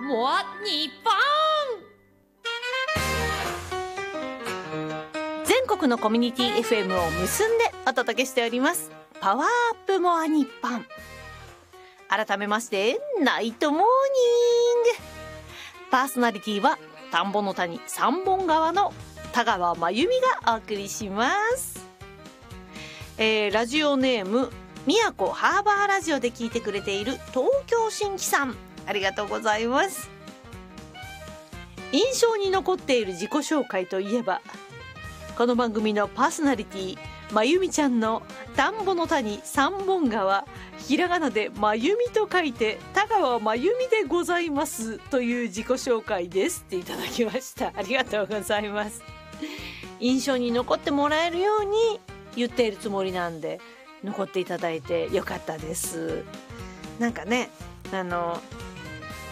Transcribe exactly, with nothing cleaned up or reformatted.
我日本。 全国のコミュニティ エフエム を結んでお届けしておりますパワーアップモア日本。改めましてナイトモーニング。パーソナリティは田んぼの谷三本川の田川真由美がお送りします。えー、ラジオネーム宮古ハーバーラジオで聞いてくれている東京新規さん、ありがとうございます。印象に残っている自己紹介といえば、この番組のパーソナリティまゆみちゃんの田んぼの谷三本川、ひらがなでまゆみと書いて田川まゆみでございますという自己紹介ですっていただきました。ありがとうございます。印象に残ってもらえるように言っているつもりなんで、残っていただいてよかったです。なんかね、あの